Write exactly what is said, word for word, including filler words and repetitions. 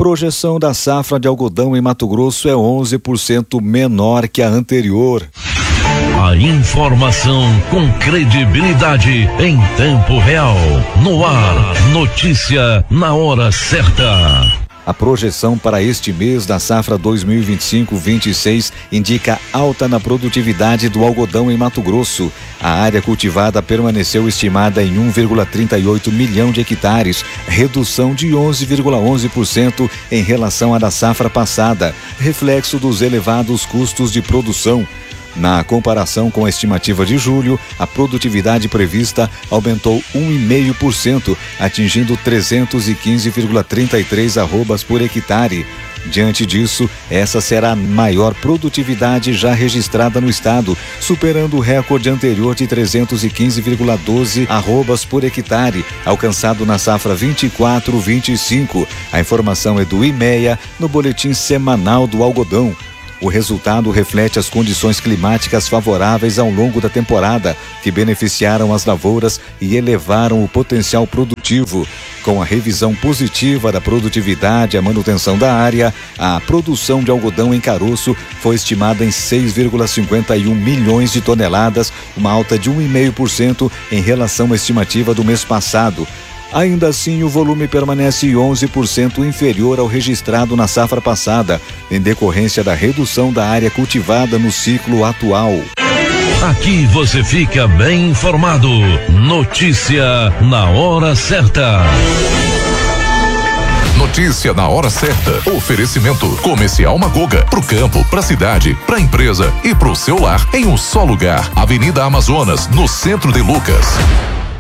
projeção da safra de algodão em Mato Grosso é onze por cento menor que a anterior. A informação com credibilidade em tempo real. No ar, notícia na hora certa. A projeção para este mês da safra dois mil e vinte e cinco vinte e seis indica alta na produtividade do algodão em Mato Grosso. A área cultivada permaneceu estimada em um vírgula trinta e oito milhão de hectares, redução de onze vírgula onze por cento em relação à da safra passada, reflexo dos elevados custos de produção. Na comparação com a estimativa de julho, a produtividade prevista aumentou um vírgula cinco por cento, atingindo trezentos e quinze vírgula trinta e três arrobas por hectare. Diante disso, essa será a maior produtividade já registrada no estado, superando o recorde anterior de trezentos e quinze vírgula doze arrobas por hectare, alcançado na safra vinte e quatro vinte e cinco. A informação é do IMEA, no boletim semanal do algodão. O resultado reflete as condições climáticas favoráveis ao longo da temporada, que beneficiaram as lavouras e elevaram o potencial produtivo. Com a revisão positiva da produtividade e a manutenção da área, a produção de algodão em caroço foi estimada em seis vírgula cinquenta e um milhões de toneladas, uma alta de um vírgula cinco por cento em relação à estimativa do mês passado. Ainda assim, o volume permanece onze por cento inferior ao registrado na safra passada, em decorrência da redução da área cultivada no ciclo atual. Aqui você fica bem informado. Notícia na hora certa. Notícia na hora certa. Oferecimento Comercial Magoga. Pro campo, pra cidade, pra empresa e pro seu lar em um só lugar. Avenida Amazonas, no centro de Lucas.